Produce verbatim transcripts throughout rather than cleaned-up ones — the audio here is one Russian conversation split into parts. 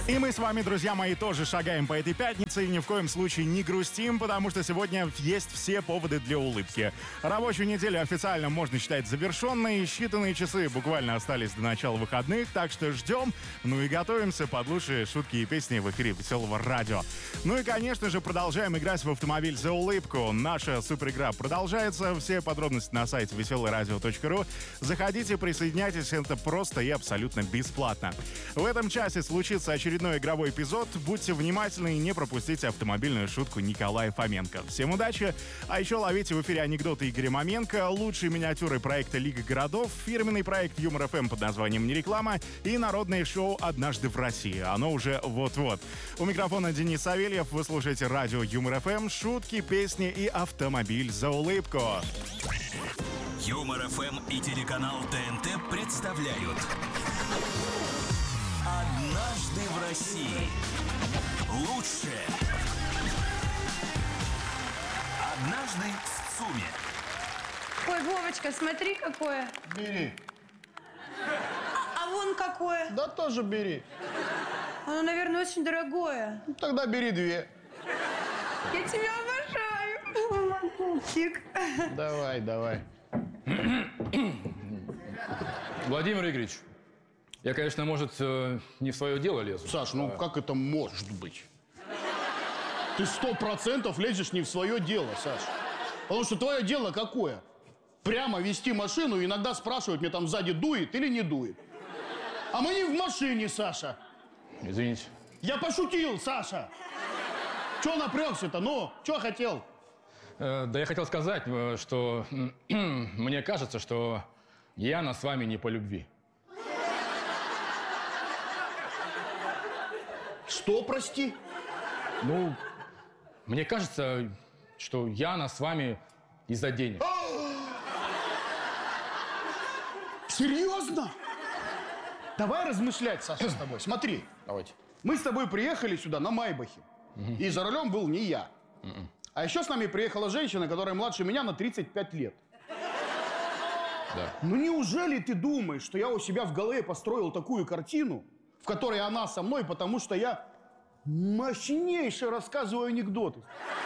И мы с вами, друзья мои, тоже шагаем по этой пятнице и ни в коем случае не грустим, потому что сегодня есть все поводы для улыбки. Рабочую неделю официально можно считать завершенной, считанные часы буквально остались до начала выходных, так что ждем, ну и готовимся под лучшие шутки и песни в эфире Веселого радио. Ну и, конечно же, продолжаем играть в автомобиль за улыбку. Наша суперигра продолжается, все подробности на сайте веселое радио точка ру. Заходите, присоединяйтесь, это просто и абсолютно бесплатно. В этом часе случится очередной Очередной игровой эпизод. Будьте внимательны и не пропустите автомобильную шутку Николая Фоменко. Всем удачи! А еще ловите в эфире анекдоты Игоря Маменко, лучшие миниатюры проекта «Лига городов», фирменный проект Юмор эф эм под названием «Не реклама» и народное шоу «Однажды в России». Оно уже вот-вот. У микрофона Денис Савельев. Вы слушаете радио Юмор эф эм, шутки, песни и автомобиль за улыбку. Юмор эф эм и телеканал тэ эн тэ представляют «Однажды в России». Лучшее. Однажды в ЦУМе. Ой, Вовочка, смотри, какое. Бери. А, а вон какое. Да тоже бери. Оно, наверное, очень дорогое. Ну, тогда бери две. Я тебя обожаю. Мальчик. Давай, давай. Владимир Игоревич, я, конечно, может, не в свое дело лезу. Саш, ну а... как это может быть? Ты сто процентов лезешь не в свое дело, Саш. Потому что твое дело какое? Прямо вести машину и иногда спрашивать, мне там сзади дует или не дует. А мы не в машине, Саша. Извините. Я пошутил, Саша. Чё напрягся-то? Ну, чё хотел? Э, да я хотел сказать, что мне кажется, что Яна с вами не по любви. Что, прости? Ну, мне кажется, что Яна с вами из-за денег. Серьезно? Давай размышлять, Саша, с тобой. Смотри. Давайте. Мы с тобой приехали сюда на Майбахе. Угу. И за рулем был не я. Угу. А еще с нами приехала женщина, которая младше меня на тридцать пять лет. Да. Ну неужели ты думаешь, что я у себя в голове построил такую картину, в которой она со мной, потому что я мощнейше рассказываю анекдоты?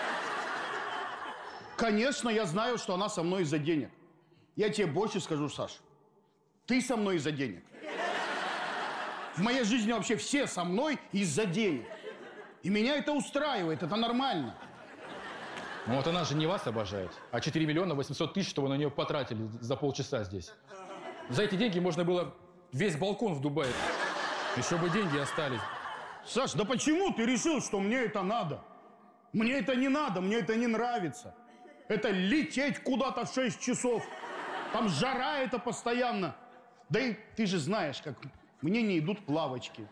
Конечно, я знаю, что она со мной из-за денег. Я тебе больше скажу, Саш. Ты со мной из-за денег. В моей жизни вообще все со мной из-за денег. И меня это устраивает, это нормально. Ну вот она же не вас обожает, а четыре миллиона восемьсот тысяч, что вы на нее потратили за полчаса здесь. За эти деньги можно было весь балкон в Дубае. Еще бы деньги остались. Саш, да почему ты решил, что мне это надо? Мне это не надо, мне это не нравится. Это лететь куда-то шесть часов. Там жара это постоянно. Да и ты же знаешь, как мне не идут плавочки.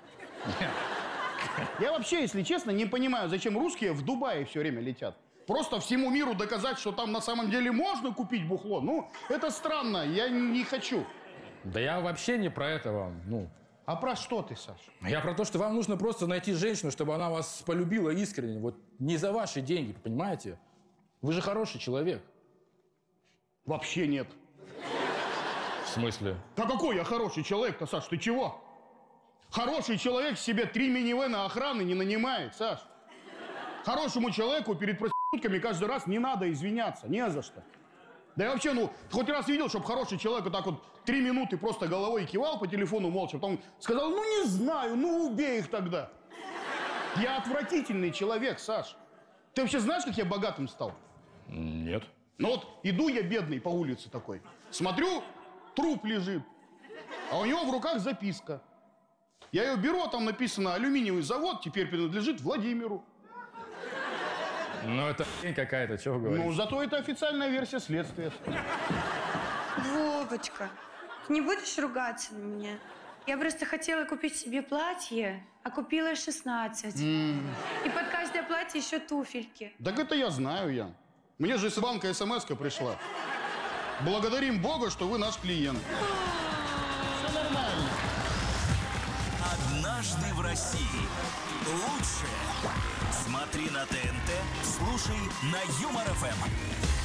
Я вообще, если честно, не понимаю, зачем русские в Дубае все время летят. Просто всему миру доказать, что там на самом деле можно купить бухло. Ну, это странно, я не хочу. Да я вообще не про это вам, ну... А про что ты, Саш? Я про то, что вам нужно просто найти женщину, чтобы она вас полюбила искренне. Вот не за ваши деньги, понимаете? Вы же хороший человек. Вообще нет. В смысле? Да какой я хороший человек-то, Саш, ты чего? Хороший человек себе три минивэна охраны не нанимает, Саш. Хорошему человеку перед проститутками каждый раз не надо извиняться, не за что. Да и вообще, ну, хоть раз видел, чтобы хороший человек вот так вот три минуты просто головой кивал по телефону молча, потом сказал, ну не знаю, ну убей их тогда. Я отвратительный человек, Саш. Ты вообще знаешь, как я богатым стал? Нет. Ну вот иду я бедный по улице такой, смотрю, труп лежит, а у него в руках записка. Я ее беру, а там написано, алюминиевый завод теперь принадлежит Владимиру. Ну, это какая-то, чего вы говорите? Ну, зато это официальная версия следствия. Вовочка, ты не будешь ругаться на меня? Я просто хотела купить себе платье, а купила шестнадцать. Mm. И под каждое платье еще туфельки. Так это я знаю, Ян. Мне же из банка смс-ка пришла. Благодарим Бога, что вы наш клиент. Все нормально. Однажды в России. Лучшее. Смотри на тэ эн тэ, слушай на Юмор эф эм.